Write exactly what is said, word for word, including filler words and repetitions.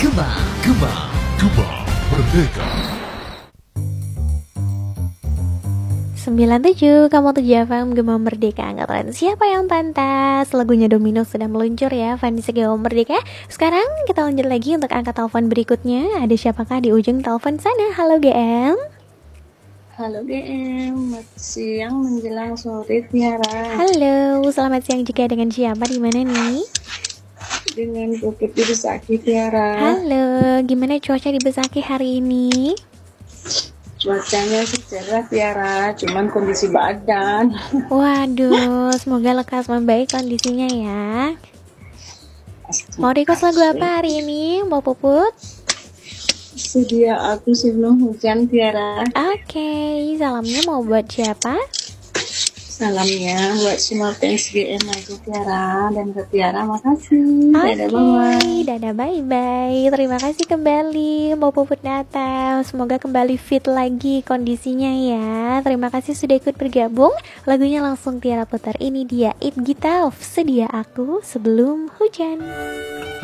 Gema, Gema, Gema Merdeka. sembilan puluh tujuh, kamu tujuh F M Gema Merdeka. Angkatan siapa yang pantas? Lagunya Domino sudah meluncur ya, Vanessa Gema Merdeka. Sekarang kita lanjut lagi untuk angkat telepon berikutnya. Ada siapakah di ujung telepon sana? Halo G M. Halo G M, siang menjelang sore Tiara. Halo, selamat siang juga. Dengan siapa, di mana nih? Dengan Puput di Besaki Tiara. Halo, gimana cuaca di Besaki hari ini? Cuacanya sih cerah Tiara, cuman kondisi badan. Waduh, semoga lekas membaik kondisinya ya. Mau request lagu apa hari ini, Mbak Puput? Sedia aku sebelum hujan Tiara. Oke, salamnya mau buat siapa? Salamnya buat semua fans G M aja Tiara, dan ke Tiara makasih. Dadah bye. Oke, dadah bye-bye. Terima kasih kembali Mbak Puput datang. Semoga kembali fit lagi kondisinya ya. Terima kasih sudah ikut bergabung. Lagunya langsung Tiara putar. Ini dia It Gita of Sedia Aku Sebelum Hujan.